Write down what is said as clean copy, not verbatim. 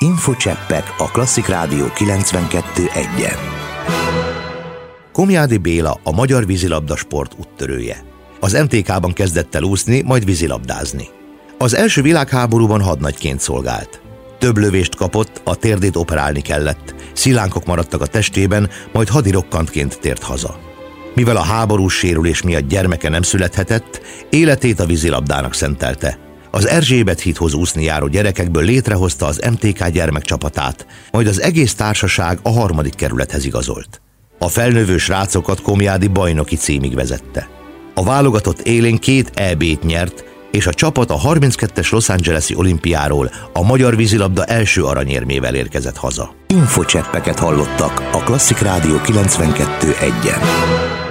Infocseppek a Klasszik Rádió 92.1-en. Komjádi Béla a magyar vízilabda sport úttörője. Az MTK-ban kezdett el úszni, majd vízilabdázni. Az első világháborúban hadnagyként szolgált. Több lövést kapott, a térdét operálni kellett, szilánkok maradtak a testében, majd hadirokkantként tért haza. Mivel a háborús sérülés miatt gyermeke nem születhetett, életét a vízilabdának szentelte. Az Erzsébet hídhoz úszni járó gyerekekből létrehozta az MTK gyermekcsapatát, majd az egész társaság a 3. kerülethez igazolt. A felnövő srácokat Komjádi bajnoki címig vezette. A válogatott élén 2 EB-t nyert, és a csapat a 32-es Los Angeles-i olimpiáról a magyar vízilabda első aranyérmével érkezett haza. Infocseppeket hallottak a Klasszik Rádió 92.1-en.